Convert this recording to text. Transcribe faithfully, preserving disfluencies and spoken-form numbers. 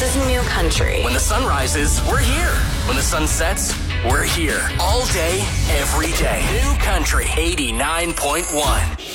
is New Country. When the sun rises, we're here. When the sun sets, we're here. All day, every day. New Country eighty-nine point one.